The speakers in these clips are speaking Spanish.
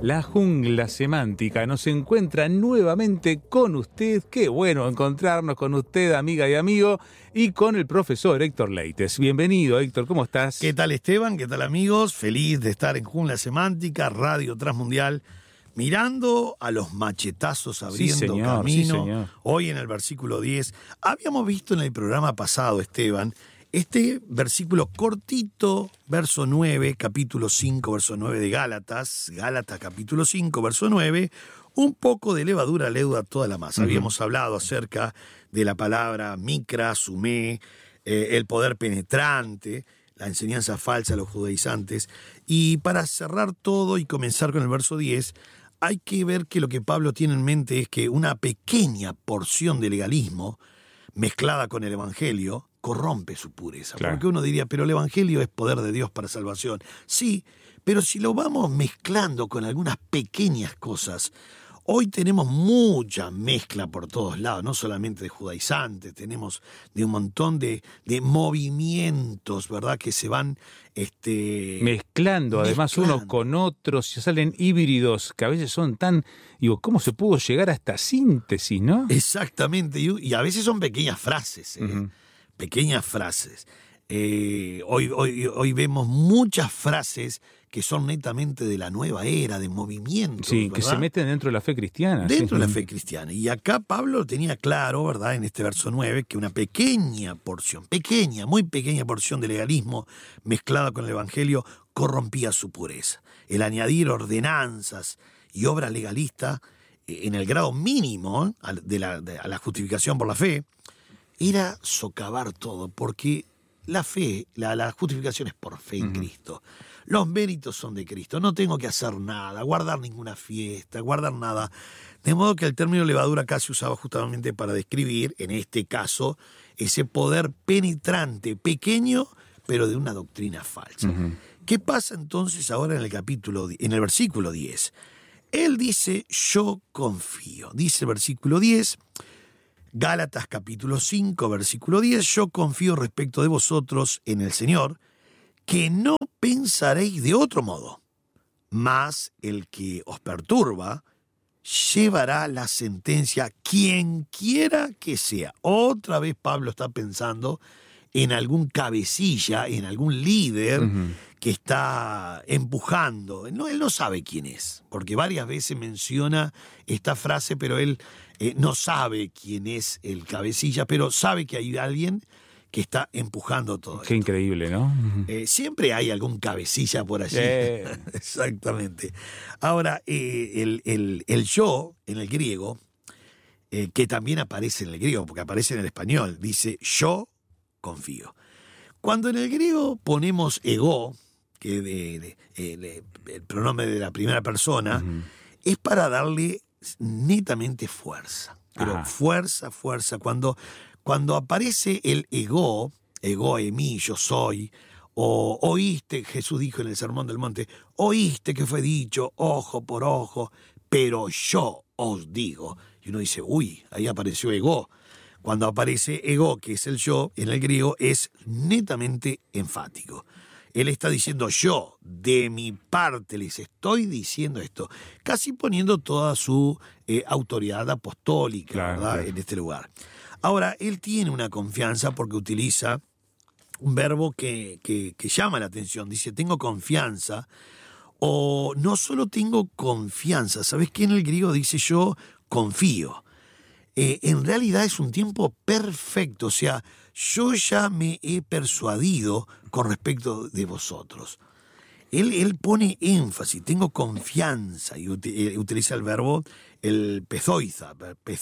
La jungla semántica nos encuentra nuevamente con usted. Qué bueno encontrarnos con usted, amiga y amigo, y con el profesor Héctor Leites. Bienvenido, Héctor, ¿cómo estás? ¿Qué tal, Esteban? ¿Qué tal, amigos? Feliz de estar en Jungla Semántica, Radio Transmundial, mirando a los machetazos abriendo camino. Sí, señor. Hoy en el versículo 10. Habíamos visto en el programa pasado, Esteban, este versículo cortito, verso 9, capítulo 5, verso 9 de Gálatas, capítulo 5, verso 9, un poco de levadura leuda toda la masa. Habíamos hablado acerca de la palabra micra, sumé, el poder penetrante, la enseñanza falsa a los judaizantes. Y para cerrar todo y comenzar con el verso 10, hay que ver que lo que Pablo tiene en mente es que una pequeña porción de legalismo mezclada con el evangelio corrompe su pureza. Claro. Porque uno diría, pero el evangelio es poder de Dios para salvación. Sí, pero si lo vamos mezclando con algunas pequeñas cosas, hoy tenemos mucha mezcla por todos lados, no solamente de judaizantes, tenemos de un montón de movimientos, ¿verdad?, que se van mezclando, además unos con otros, se salen híbridos que a veces son tan... Digo, ¿cómo se pudo llegar a esta síntesis, no? Exactamente, y a veces son pequeñas frases, pequeñas frases. Hoy vemos muchas frases que son netamente de la nueva era, de movimientos. Sí, ¿verdad? Que se meten dentro de la fe cristiana. Dentro de la fe cristiana. Y acá Pablo tenía claro, ¿verdad?, en este verso 9, que una pequeña porción, muy pequeña porción de legalismo mezclada con el evangelio corrompía su pureza. El añadir ordenanzas y obra legalista en el grado mínimo a la justificación por la fe era socavar todo, porque la fe, la justificación es por fe en Cristo. Los méritos son de Cristo. No tengo que hacer nada, guardar ninguna fiesta, guardar nada. De modo que el término levadura acá se usaba justamente para describir, en este caso, ese poder penetrante, pequeño, pero de una doctrina falsa. ¿Qué pasa entonces ahora en el versículo 10? Él dice, yo confío. Dice el versículo 10... Gálatas capítulo 5, versículo 10, yo confío respecto de vosotros en el Señor, que no pensaréis de otro modo, mas el que os perturba llevará la sentencia, quien quiera que sea. Otra vez Pablo está pensando en algún cabecilla, en algún líder que está empujando. Él no sabe quién es, porque varias veces menciona esta frase, pero él no sabe quién es el cabecilla, pero sabe que hay alguien que está empujando todo esto. Qué increíble, ¿no? Siempre hay algún cabecilla por allí. Exactamente. Ahora, el yo, en el griego, que también aparece en el griego, porque aparece en el español, dice yo confío. Cuando en el griego ponemos ego, que el pronombre de la primera persona, es para darle netamente fuerza. Pero fuerza. Cuando aparece el ego mí, yo soy, o oíste, Jesús dijo en el Sermón del Monte, oíste que fue dicho ojo por ojo, pero yo os digo. Y uno dice, uy, ahí apareció ego. Cuando aparece ego, que es el yo, en el griego es netamente enfático. Él está diciendo, yo, de mi parte, les estoy diciendo esto, casi poniendo toda su autoridad apostólica, claro, ¿verdad?, claro, en este lugar. Ahora, él tiene una confianza porque utiliza un verbo que llama la atención. Dice, tengo confianza, o no solo tengo confianza, ¿sabes qué? En el griego dice yo confío. En realidad es un tiempo perfecto, o sea, yo ya me he persuadido con respecto de vosotros. Él pone énfasis, tengo confianza, y utiliza el verbo, el pezoiza,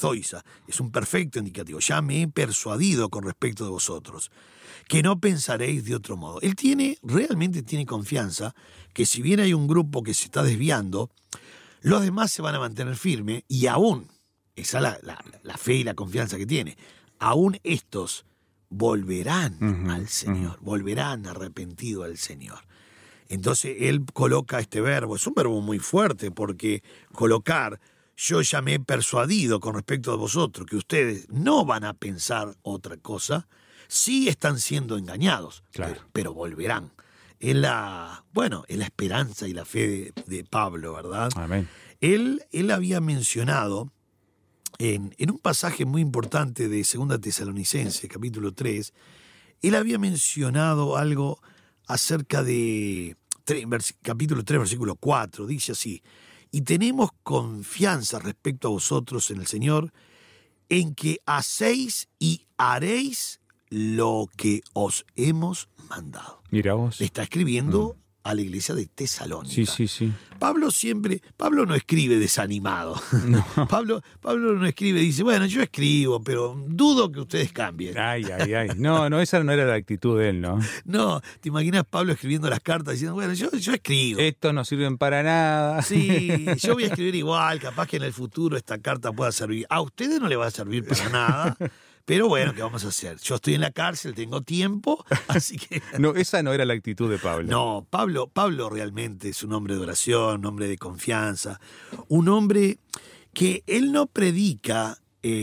es un perfecto indicativo, ya me he persuadido con respecto de vosotros, que no pensaréis de otro modo. Él realmente tiene confianza, que si bien hay un grupo que se está desviando, los demás se van a mantener firmes, y aún, esa es la fe y la confianza que tiene, aún estos volverán al Señor, volverán arrepentidos al Señor. Entonces él coloca este verbo, es un verbo muy fuerte, porque colocar, yo ya me he persuadido con respecto a vosotros, que ustedes no van a pensar otra cosa, sí están siendo engañados, claro, pero volverán. es la esperanza y la fe de Pablo, ¿verdad? Amén. Él había mencionado en un pasaje muy importante de 2 Tesalonicenses, capítulo 3, él había mencionado algo acerca de capítulo 3, versículo 4, dice así: y tenemos confianza respecto a vosotros en el Señor, en que hacéis y haréis lo que os hemos mandado. Mira vos. Le está escribiendo a la iglesia de Tesalónica. Sí. Pablo no escribe desanimado. No. Pablo no escribe, dice, bueno, yo escribo, pero dudo que ustedes cambien. Ay. No, esa no era la actitud de él, ¿no? No, ¿te imaginas Pablo escribiendo las cartas diciendo, bueno, yo escribo? Estos no sirven para nada. Sí, yo voy a escribir igual, capaz que en el futuro esta carta pueda servir. A ustedes no le va a servir para nada. Pero bueno, ¿qué vamos a hacer? Yo estoy en la cárcel, tengo tiempo, así que... No, esa no era la actitud de Pablo. No, Pablo realmente es un hombre de oración, un hombre de confianza, un hombre que él no predica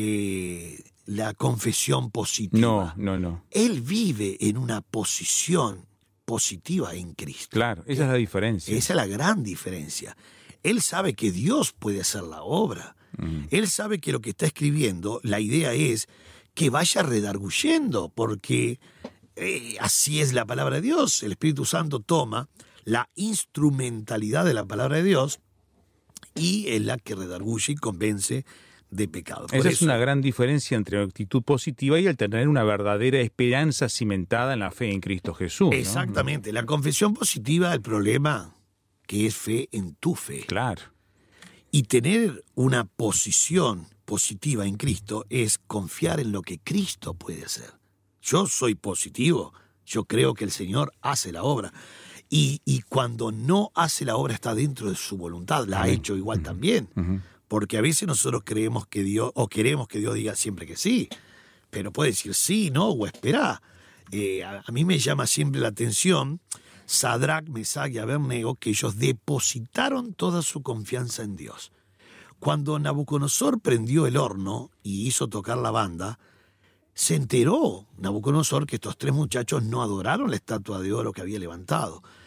la confesión positiva. No. Él vive en una posición positiva en Cristo. Claro, esa es la diferencia. Esa es la gran diferencia. Él sabe que Dios puede hacer la obra. Él sabe que lo que está escribiendo, la idea es que vaya redarguyendo, porque así es la palabra de Dios. El Espíritu Santo toma la instrumentalidad de la palabra de Dios y es la que redarguye y convence de pecado. Esa es una gran diferencia entre la actitud positiva y el tener una verdadera esperanza cimentada en la fe en Cristo Jesús, ¿no? Exactamente. La confesión positiva, el problema que es fe en tu fe. Claro. Y tener una posición positiva en Cristo es confiar en lo que Cristo puede hacer. Yo soy positivo, yo creo que el Señor hace la obra. Y cuando no hace la obra está dentro de su voluntad, la ha hecho igual también. Porque a veces nosotros creemos que Dios, o queremos que Dios diga siempre que sí, pero puede decir sí, no, o esperá. A mí me llama siempre la atención Sadrach, Mesach y Abednego, que ellos depositaron toda su confianza en Dios. Cuando Nabucodonosor prendió el horno y hizo tocar la banda, se enteró Nabucodonosor que estos 3 muchachos no adoraron la estatua de oro que había levantado.